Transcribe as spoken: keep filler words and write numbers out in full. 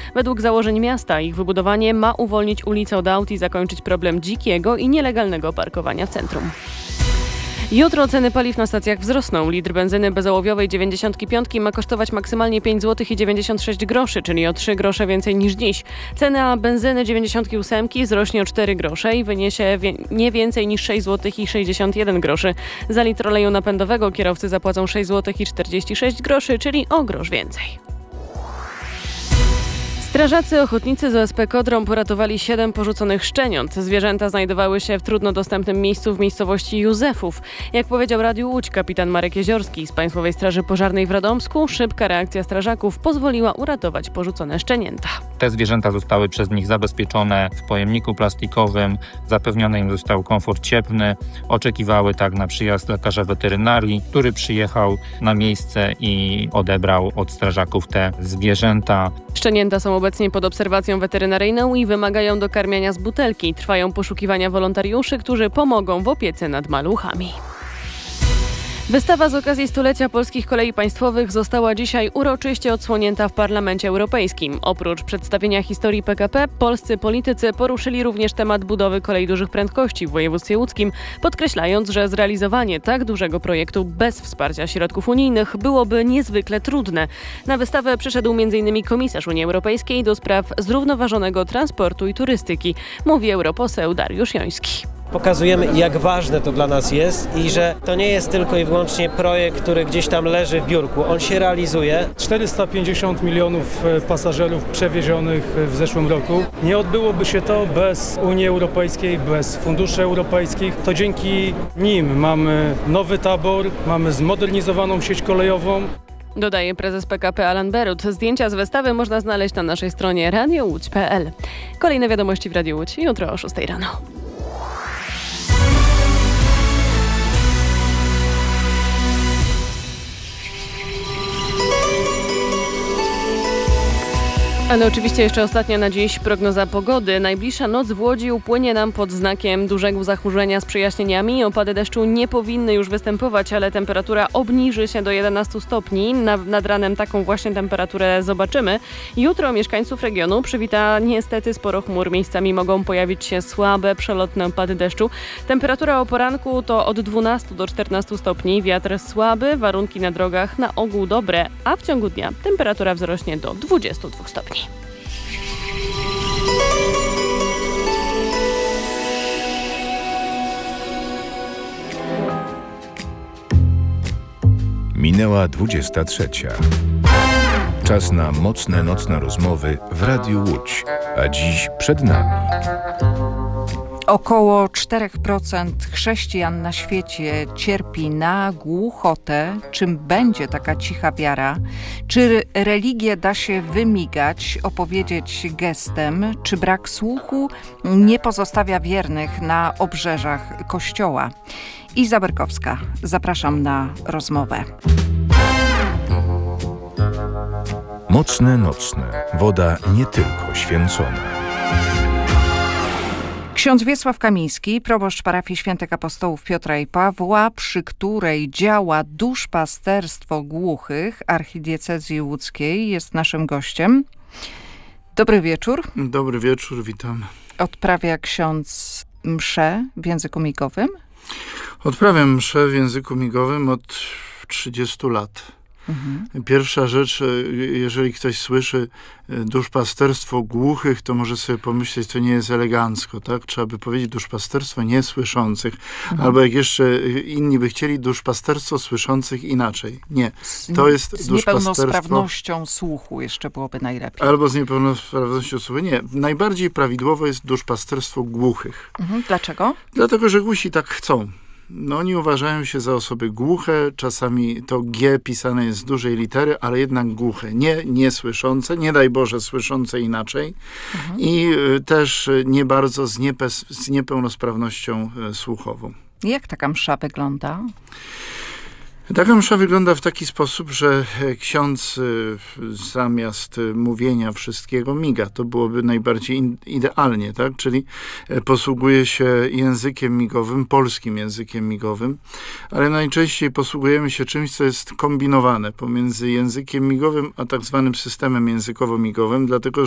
Według założeń miasta ich wybudowanie ma uwolnić ulicę od aut i zakończyć problem dzikiego i nielegalnego parkowania w centrum. Jutro ceny paliw na stacjach wzrosną. Litr benzyny bezołowiowej dziewięćdziesiąt pięć ma kosztować maksymalnie pięć złotych dziewięćdziesiąt sześć groszy, czyli o trzy grosze więcej niż dziś. Cena benzyny dziewięćdziesiąt osiem wzrośnie o cztery grosze i wyniesie wie- nie więcej niż sześć złotych sześćdziesiąt jeden groszy. Za litr oleju napędowego kierowcy zapłacą sześć złotych czterdzieści sześć groszy, czyli o grosz więcej. Strażacy ochotnicy z O S P Kodrą poratowali siedem porzuconych szczeniąt. Zwierzęta znajdowały się w trudno dostępnym miejscu w miejscowości Józefów. Jak powiedział Radiu Łódź kapitan Marek Jeziorski z Państwowej Straży Pożarnej w Radomsku, szybka reakcja strażaków pozwoliła uratować porzucone szczenięta. Te zwierzęta zostały przez nich zabezpieczone w pojemniku plastikowym, zapewniony im został komfort cieplny, oczekiwały tak na przyjazd lekarza weterynarii, który przyjechał na miejsce i odebrał od strażaków te zwierzęta. Szczenięta są obecnie pod obserwacją weterynaryjną i wymagają dokarmiania z butelki. Trwają poszukiwania wolontariuszy, którzy pomogą w opiece nad maluchami. Wystawa z okazji stulecia Polskich Kolei Państwowych została dzisiaj uroczyście odsłonięta w Parlamencie Europejskim. Oprócz przedstawienia historii P K P, polscy politycy poruszyli również temat budowy kolei dużych prędkości w województwie łódzkim, podkreślając, że zrealizowanie tak dużego projektu bez wsparcia środków unijnych byłoby niezwykle trudne. Na wystawę przyszedł między innymi komisarz Unii Europejskiej do spraw zrównoważonego transportu i turystyki, mówi europoseł Dariusz Joński. Pokazujemy, jak ważne to dla nas jest i że to nie jest tylko i wyłącznie projekt, który gdzieś tam leży w biurku. On się realizuje. czterysta pięćdziesiąt milionów pasażerów przewiezionych w zeszłym roku. Nie odbyłoby się to bez Unii Europejskiej, bez funduszy europejskich. To dzięki nim mamy nowy tabor, mamy zmodernizowaną sieć kolejową. Dodaje prezes P K P Alan Berut. Zdjęcia z wystawy można znaleźć na naszej stronie radio łódź kropka p l. Kolejne wiadomości w Radiu Łódź jutro o szóstej rano. Ale oczywiście jeszcze ostatnia na dziś prognoza pogody. Najbliższa noc w Łodzi upłynie nam pod znakiem dużego zachmurzenia z przejaśnieniami. Opady deszczu nie powinny już występować, ale temperatura obniży się do jedenastu stopni. Nad, nad ranem taką właśnie temperaturę zobaczymy. Jutro mieszkańców regionu przywita niestety sporo chmur. Miejscami mogą pojawić się słabe, przelotne opady deszczu. Temperatura o poranku to od dwunastu do czternastu stopni. Wiatr słaby, warunki na drogach na ogół dobre, a w ciągu dnia temperatura wzrośnie do dwudziestu dwóch stopni. Minęła dwudziesta trzecia. Czas na mocne nocne rozmowy w Radiu Łódź, a dziś przed nami. Około cztery procent chrześcijan na świecie cierpi na głuchotę. Czym będzie taka cicha wiara? Czy religię da się wymigać, opowiedzieć gestem? Czy brak słuchu nie pozostawia wiernych na obrzeżach kościoła? Iza Berkowska, zapraszam na rozmowę. Mocne nocne. Woda nie tylko święcona. Ksiądz Wiesław Kamiński, proboszcz parafii Świętych Apostołów Piotra i Pawła, przy której działa duszpasterstwo głuchych archidiecezji łódzkiej, jest naszym gościem. Dobry wieczór. Dobry wieczór, witam. Odprawia ksiądz mszę w języku migowym? Odprawiam mszę w języku migowym od trzydziestu lat. Mhm. Pierwsza rzecz, jeżeli ktoś słyszy duszpasterstwo głuchych, to może sobie pomyśleć, to nie jest elegancko, tak? Trzeba by powiedzieć duszpasterstwo niesłyszących. Mhm. Albo jak jeszcze inni by chcieli, duszpasterstwo słyszących inaczej. Nie. To jest z duszpasterstwo... Z niepełnosprawnością słuchu jeszcze byłoby najlepiej. Albo z niepełnosprawnością słuchu. Nie. Najbardziej prawidłowo jest duszpasterstwo głuchych. Mhm. Dlaczego? Dlatego, że głusi tak chcą. No oni uważają się za osoby głuche, czasami to G pisane jest z dużej litery, ale jednak głuche, nie niesłyszące, nie daj Boże słyszące inaczej mhm. i y, też nie bardzo z, niepe- z niepełnosprawnością y, słuchową. Jak taka msza wygląda? Taka msza wygląda w taki sposób, że ksiądz y, zamiast mówienia wszystkiego miga. To byłoby najbardziej in, idealnie, tak? Czyli posługuje się językiem migowym, polskim językiem migowym, ale najczęściej posługujemy się czymś, co jest kombinowane pomiędzy językiem migowym a tak zwanym systemem językowo-migowym, dlatego